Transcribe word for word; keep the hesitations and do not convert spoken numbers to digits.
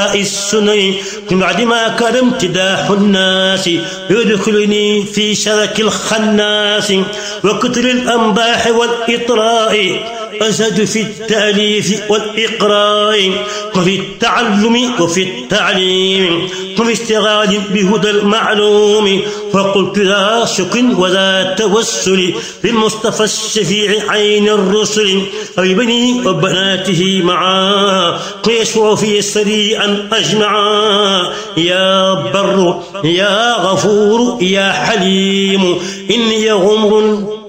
السنن من بعد ما كان امتداح الناس يدخلني في شرك الخناس وكتر الأنباح والإطراء أزهد في التأليف والإقراء وفي التعلم وفي التعليم وفي اشتغال بهدى المعلوم فقلت لا شك ولا توسل بالمصطفى الشفيع عين الرسل وبني وبناته معا ويشفع في سريعا أجمعا يا بر يا غفور يا حليم إني غمر